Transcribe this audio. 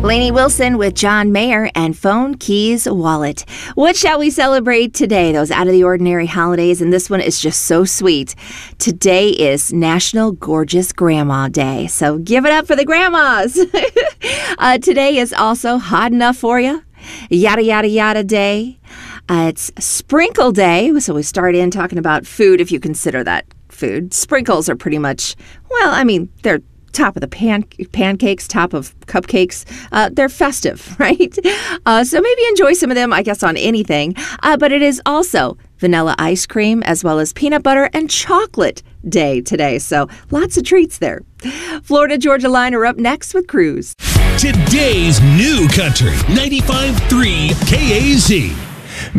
Lainey Wilson with John Mayer and Phone Keys Wallet. What shall we celebrate today? Those out of the ordinary holidays, and this one is just so sweet. Today is National Gorgeous Grandma Day, so give it up for the grandmas. Today is also Hot Enough for You, Yada Yada Yada Day. It's Sprinkle Day, so we start in talking about food if you consider that food. Sprinkles are pretty much, well, I mean, they're top of the pancakes, top of cupcakes. They're festive, right? So maybe enjoy some of them, I guess, on anything. But it is also vanilla ice cream as well as peanut butter and chocolate day today. So lots of treats there. Florida Georgia Line are up next with Cruise. Today's new country, 95.3 KAZ.